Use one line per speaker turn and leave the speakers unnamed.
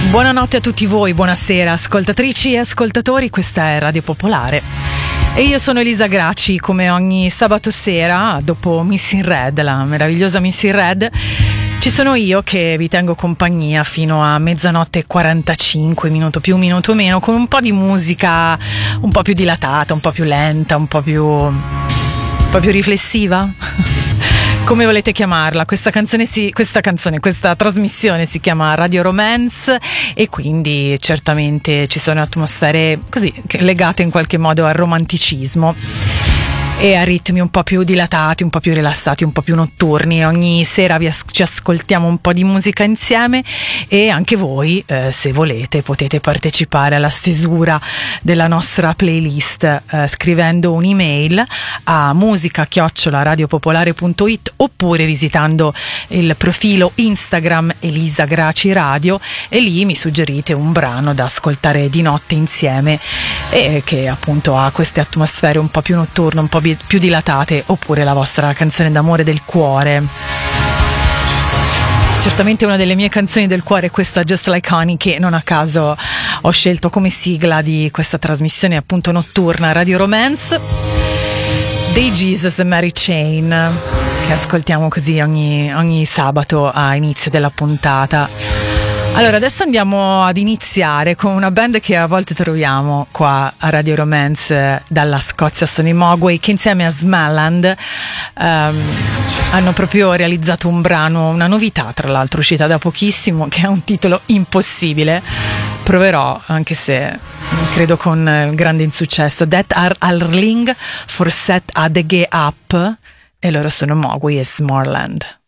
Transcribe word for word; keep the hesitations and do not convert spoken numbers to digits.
Buonanotte a tutti voi, buonasera ascoltatrici e ascoltatori, questa è Radio Popolare e io sono Elisa Graci. Come ogni sabato sera, dopo Miss in Red, la meravigliosa Miss in Red, ci sono io che vi tengo compagnia fino a mezzanotte e quarantacinque, minuto più, minuto meno, con un po' di musica un po' più dilatata, un po' più lenta, un po' più, un po' più riflessiva. Come volete chiamarla, questa canzone, si, questa canzone, questa trasmissione si chiama Radio Romance e quindi certamente ci sono atmosfere così legate in qualche modo al romanticismo e a ritmi un po' più dilatati, un po' più rilassati, un po' più notturni. Ogni sera vi as- ci ascoltiamo un po' di musica insieme e anche voi, eh, se volete, potete partecipare alla stesura della nostra playlist eh, scrivendo un'email a musica chiocciola radiopopolare punto it oppure visitando il profilo Instagram Elisa Graci Radio e lì mi suggerite un brano da ascoltare di notte insieme e che appunto ha queste atmosfere un po' più notturne, un po' più dilatate, oppure la vostra canzone d'amore del cuore. Certamente una delle mie canzoni del cuore è questa Just Like Honey, che non a caso ho scelto come sigla di questa trasmissione appunto notturna Radio Romance, dei Jesus e Mary Chain, che ascoltiamo così ogni, ogni sabato a inizio della puntata. Allora, adesso andiamo ad iniziare con una band che a volte troviamo qua a Radio Romance dalla Scozia, sono i Mogwai, che insieme a Smelland um, hanno proprio realizzato un brano, una novità tra l'altro uscita da pochissimo, che ha un titolo impossibile. Proverò, anche se credo con grande insuccesso. Det är Arling for set adege up, e loro sono Mogwai e Smarland.